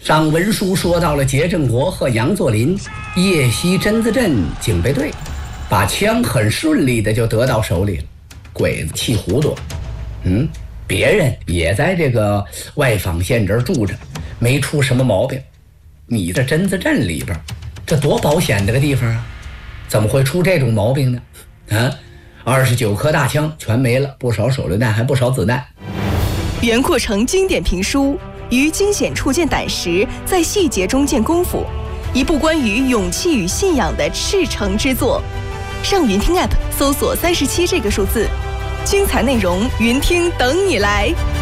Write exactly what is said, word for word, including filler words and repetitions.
上文书说到了节振国和杨作霖夜袭榛子镇警备队，把枪很顺利的就得到手里了。鬼子气糊涂，嗯，别人也在这个外坊县这儿住着，没出什么毛病。你这榛子镇里边，这多保险的个地方啊，怎么会出这种毛病呢？啊，二十九颗大枪全没了，不少手榴弹，还不少子弹。 袁阔成经典评书，于惊险处见胆识，在细节中见功夫，一部关于勇气与信仰的赤诚之作。上云听 App 搜索三十七这个数字，精彩内容云听等你来。